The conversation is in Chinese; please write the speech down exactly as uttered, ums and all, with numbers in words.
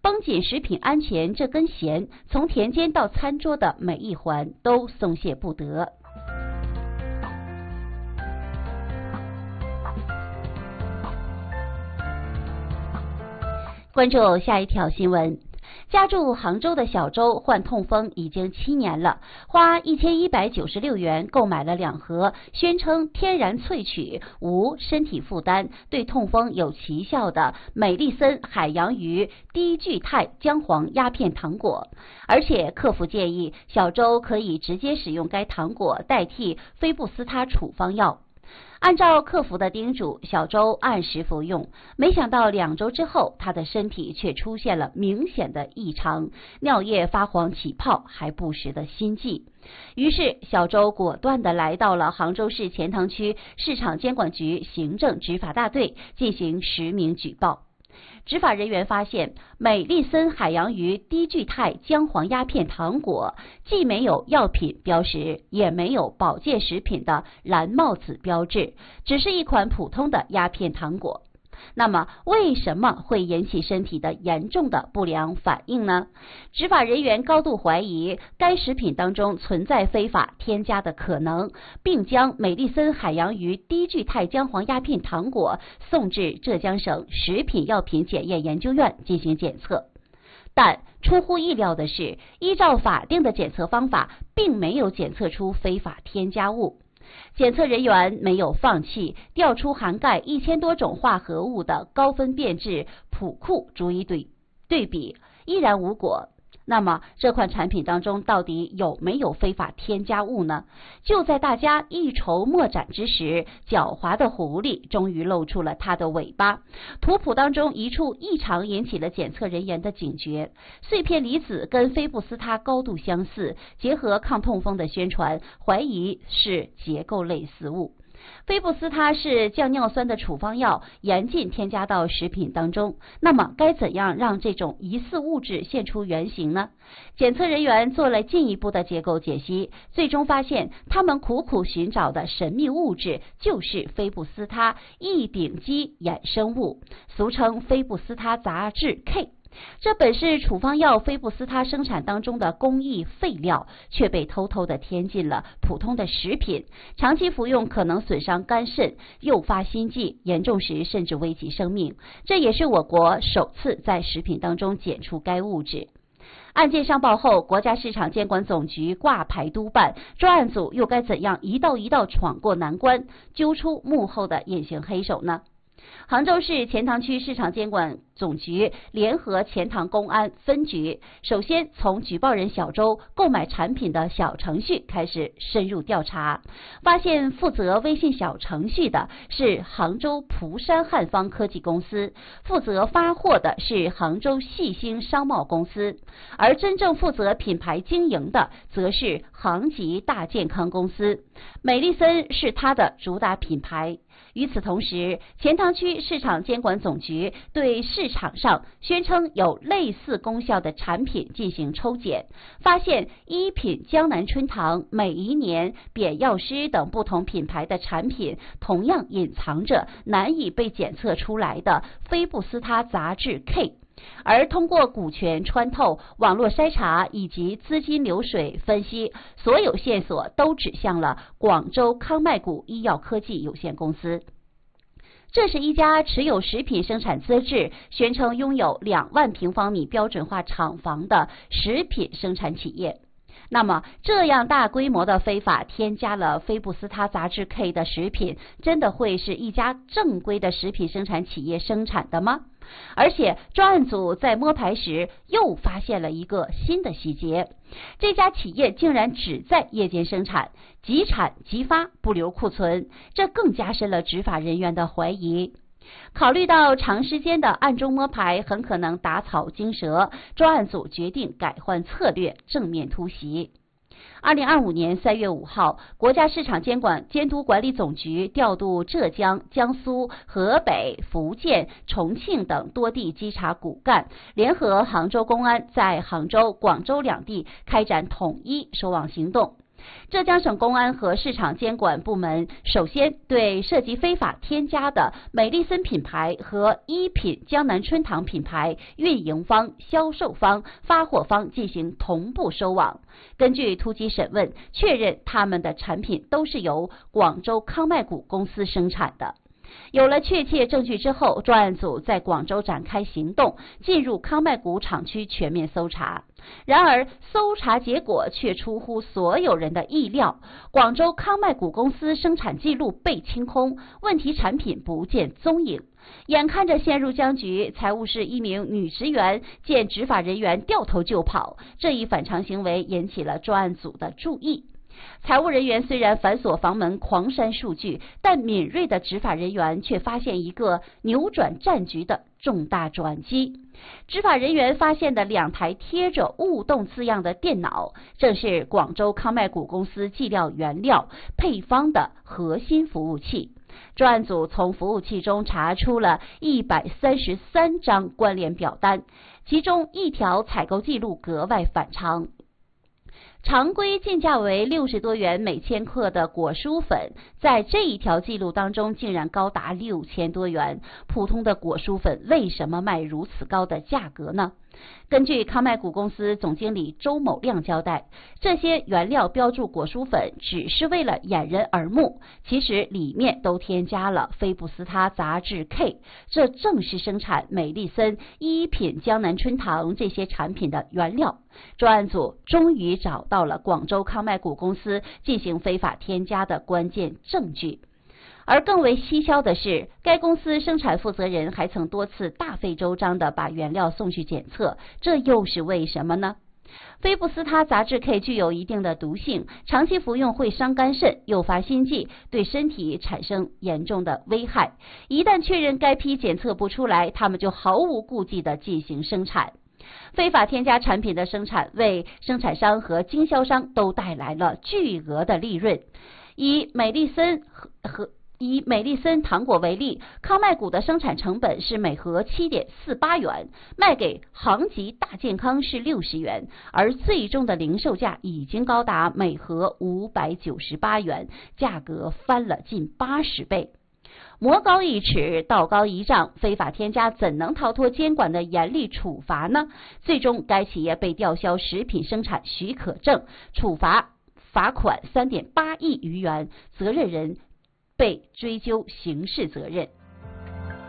绷紧食品安全这根弦，从田间到餐桌的每一环都松懈不得。关注下一条新闻。家住杭州的小周患痛风已经七年了，花一千一百九十六元购买了两盒宣称天然萃取、无身体负担、对痛风有奇效的美丽森海洋鱼低聚肽姜黄鸦片糖果，而且客服建议小周可以直接使用该糖果代替菲布斯他处方药。按照客服的叮嘱，小周按时服用，没想到两周之后，他的身体却出现了明显的异常，尿液发黄起泡，还不时的心悸。于是小周果断地来到了杭州市钱塘区市场监管局行政执法大队进行实名举报。执法人员发现，美丽森海洋鱼低聚肽姜黄鸦片糖果既没有药品标识，也没有保健食品的蓝帽子标志，只是一款普通的鸦片糖果。那么为什么会引起身体的严重的不良反应呢？执法人员高度怀疑该食品当中存在非法添加的可能，并将美丽森海洋鱼低聚肽姜黄鸦片糖果送至浙江省食品药品检验研究院进行检测。但出乎意料的是，依照法定的检测方法，并没有检测出非法添加物。检测人员没有放弃，调出涵盖一千多种化合物的高分辨质普库逐一对对比，依然无果。那么这款产品当中到底有没有非法添加物呢？就在大家一筹莫展之时，狡猾的狐狸终于露出了它的尾巴。图谱当中一处异常引起了检测人员的警觉，碎片离子跟菲布斯他高度相似，结合抗痛风的宣传，怀疑是结构类似物。菲布斯他是降尿酸的处方药，严禁添加到食品当中。那么该怎样让这种疑似物质现出原形呢？检测人员做了进一步的结构解析，最终发现他们苦苦寻找的神秘物质就是菲布斯他异丙基衍生物，俗称菲布斯他杂质 K。这本是处方药菲布斯他生产当中的工艺废料，却被偷偷的添进了普通的食品，长期服用可能损伤肝肾，诱发心悸，严重时甚至危及生命。这也是我国首次在食品当中检出该物质。案件上报后，国家市场监管总局挂牌督办，专案组又该怎样一道一道闯过难关，揪出幕后的隐形黑手呢？杭州市钱塘区市场监管总局联合钱塘公安分局，首先从举报人小周购买产品的小程序开始深入调查，发现负责微信小程序的是杭州蒲山汉方科技公司，负责发货的是杭州细星商贸公司，而真正负责品牌经营的则是杭吉大健康公司，美丽森是它的主打品牌。与此同时，钱塘区市场监管总局对市场上宣称有类似功效的产品进行抽检，发现一品江南春堂、美宜年、扁药师等不同品牌的产品同样隐藏着难以被检测出来的菲布斯他杂质 K。而通过股权穿透、网络筛查以及资金流水分析，所有线索都指向了广州康麦谷医药科技有限公司。这是一家持有食品生产资质，宣称拥有两万平方米标准化厂房的食品生产企业。那么这样大规模的非法添加了菲布斯他杂质 K 的食品，真的会是一家正规的食品生产企业生产的吗？而且专案组在摸排时又发现了一个新的细节，这家企业竟然只在夜间生产，即产即发，不留库存，这更加深了执法人员的怀疑。考虑到长时间的暗中摸排很可能打草惊蛇，专案组决定改换策略，正面突袭。二零二五年三月五号，国家市场监管监督管理总局调度浙江、江苏、河北、福建、重庆等多地稽查骨干，联合杭州公安在杭州、广州两地开展统一收网行动。 浙江省公安和市场监管部门首先对涉及非法添加的美丽森品牌和一品江南春堂品牌运营方、销售方、发货方进行同步收网。根据突击审问，确认他们的产品都是由广州康麦谷公司生产的。有了确切证据之后，专案组在广州展开行动，进入康麦谷厂区全面搜查。然而，搜查结果却出乎所有人的意料，广州康麦谷公司生产记录被清空，问题产品不见踪影。眼看着陷入僵局，财务室一名女职员见执法人员掉头就跑，这一反常行为引起了专案组的注意。财务人员虽然反锁房门狂删数据，但敏锐的执法人员却发现一个扭转战局的重大转机。执法人员发现的两台贴着勿动字样的电脑，正是广州康麦谷公司计料原料配方的核心服务器。专案组从服务器中查出了一百三十三张关联表单，其中一条采购记录格外反常。常规进价为六十多元每千克的果蔬粉，在这一条记录当中竟然高达六千多元。普通的果蔬粉为什么卖如此高的价格呢？根据康麦谷公司总经理周某亮交代，这些原料标注果蔬粉只是为了掩人耳目，其实里面都添加了菲布斯他杂质 K， 这正是生产美丽森、一品江南春堂这些产品的原料。专案组终于找到了广州康麦谷公司进行非法添加的关键证据。而更为蹊跷的是，该公司生产负责人还曾多次大费周章地把原料送去检测，这又是为什么呢？菲布斯他杂质 K 具有一定的毒性，长期服用会伤肝肾，诱发心悸，对身体产生严重的危害。一旦确认该批检测不出来，他们就毫无顾忌地进行生产。非法添加产品的生产为生产商和经销商都带来了巨额的利润。以美丽森和和以美丽森糖果为例，康麦谷的生产成本是每盒 七点四八元，卖给杭吉大健康是六十元，而最终的零售价已经高达每盒五百九十八元，价格翻了近八十倍。魔高一尺，道高一丈，非法添加怎能逃脱监管的严厉处罚呢？最终，该企业被吊销食品生产许可证，处罚罚款 三点八亿余元，责任人被追究刑事责任。